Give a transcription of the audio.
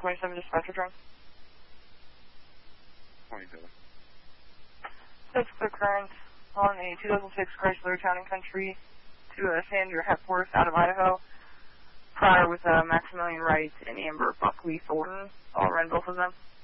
27 dispatch return. 27. That's the current on a 2006 Chrysler Town & Country to Sandra Hepworth out of Idaho. Prior with Maximilian Wright and Amber Buckley Thornton. I'll run both of them.